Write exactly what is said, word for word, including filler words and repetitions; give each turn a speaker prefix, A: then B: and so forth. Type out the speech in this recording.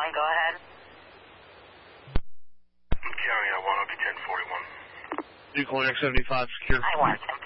A: one, go ahead.
B: I'm carrying out one, I'll be ten forty-one.
C: Vehicle X seventy-five secure.
A: I want ten